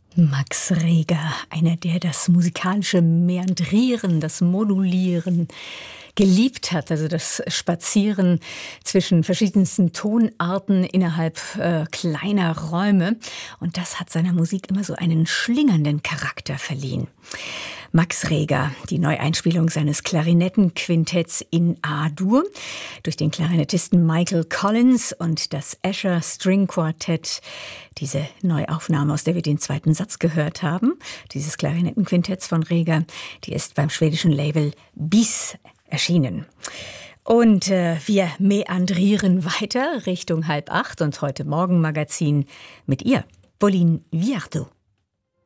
Max Reger, einer, der das musikalische Meandrieren, das Modulieren geliebt hat, also das Spazieren zwischen verschiedensten Tonarten innerhalb kleiner Räume. Und das hat seiner Musik immer so einen schlingernden Charakter verliehen. Max Reger, die Neueinspielung seines Klarinettenquintetts in A-Dur durch den Klarinettisten Michael Collins und das Escher String Quartett. Diese Neuaufnahme, aus der wir den zweiten Satz gehört haben, dieses Klarinettenquintetts von Reger, die ist beim schwedischen Label BIS erschienen. Und wir meandrieren weiter Richtung 7:30 und heute Morgen Magazin mit ihr, Pauline Viardot.